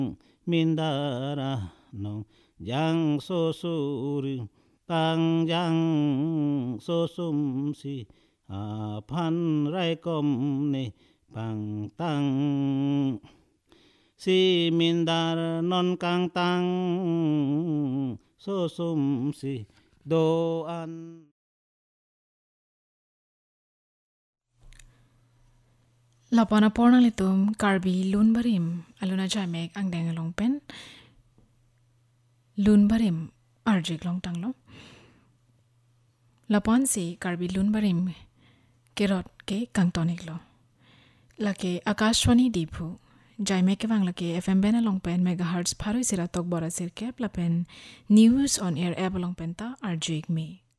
mindara nong jang so suri tang jang so sum si phan rai kom ne bang tang si mindar non kang tang so sum si do an Lapana porna litum karbi lun barim aluna jamek ang dengalong pen lun barim arjik long tanglong lapon si karbi lun barim kerot ke kangtonik lo lake akashwani dipu jaime ke wang lake fm bena long pen megahertz pharu sira tok bora sir kep lapen news on air ep long pen ta arjik me